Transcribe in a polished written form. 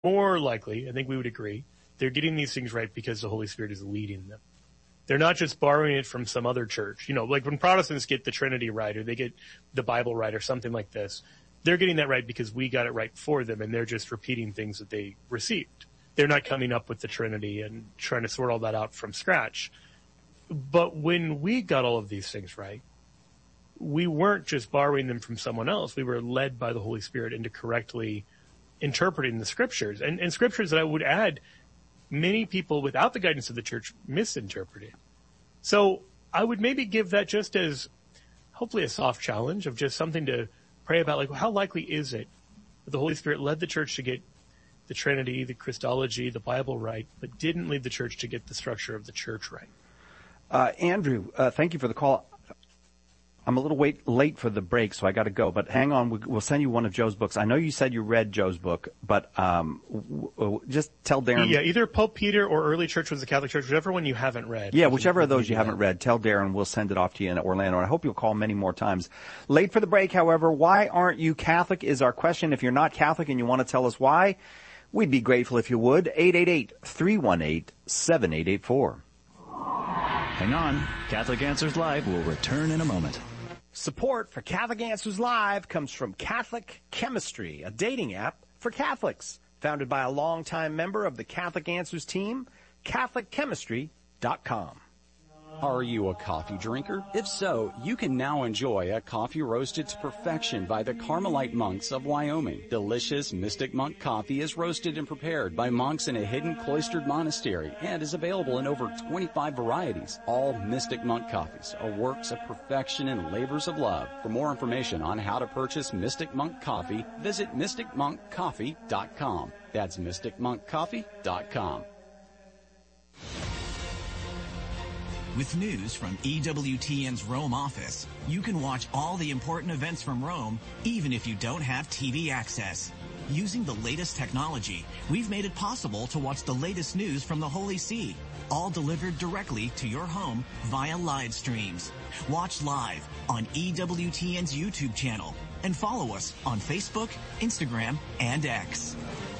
more likely, I think we would agree, they're getting these things right because the Holy Spirit is leading them. They're not just borrowing it from some other church. You know, like when Protestants get the Trinity right or they get the Bible right or something like this, they're getting that right because we got it right for them, and they're just repeating things that they received. They're not coming up with the Trinity and trying to sort all that out from scratch. But when we got all of these things right, we weren't just borrowing them from someone else. We were led by the Holy Spirit into correctly interpreting the scriptures. And scriptures that I would add, many people without the guidance of the church misinterpreted. So I would maybe give that just as hopefully a soft challenge of just something to pray about, like how likely is it that the Holy Spirit led the church to get the Trinity, the Christology, the Bible right, but didn't lead the church to get the structure of the church right? Andrew, thank you for the call. I'm a little late for the break, so I got to go. But hang on, we'll send you one of Joe's books. I know you said you read Joe's book, but just tell Darren. Yeah, either Pope Peter or Early Church was the Catholic Church, whichever one you haven't read. Yeah, whichever of those you haven't read, tell Darren. We'll send it off to you in Orlando. And I hope you'll call many more times. Late for the break, however, why aren't you Catholic is our question. If you're not Catholic and you want to tell us why, we'd be grateful if you would. 888-318-7884. Hang on. Catholic Answers Live will return in a moment. Support for Catholic Answers Live comes from Catholic Chemistry, a dating app for Catholics. Founded by a longtime member of the Catholic Answers team, CatholicChemistry.com. Are you a coffee drinker? If so, you can now enjoy a coffee roasted to perfection by the Carmelite monks of Wyoming. Delicious Mystic Monk coffee is roasted and prepared by monks in a hidden cloistered monastery and is available in over 25 varieties. All Mystic Monk coffees are works of perfection and labors of love. For more information on how to purchase Mystic Monk coffee, visit mysticmonkcoffee.com. That's mysticmonkcoffee.com. With news from EWTN's Rome office, you can watch all the important events from Rome, even if you don't have TV access. Using the latest technology, we've made it possible to watch the latest news from the Holy See, all delivered directly to your home via live streams. Watch live on EWTN's YouTube channel and follow us on Facebook, Instagram, and X.